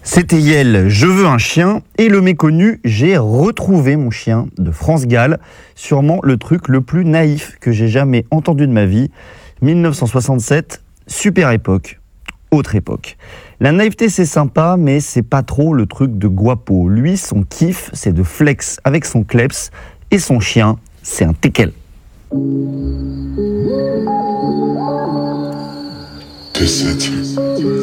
C'était Yel, Je veux un chien, et le méconnu, J'ai retrouvé mon chien de France Gall, sûrement le truc le plus naïf que j'ai jamais entendu de ma vie. 1967, super époque, autre époque. La naïveté c'est sympa, mais c'est pas trop le truc de guapo. Lui, son kiff, c'est de flex avec son kleps, et son chien, c'est un teckel. T7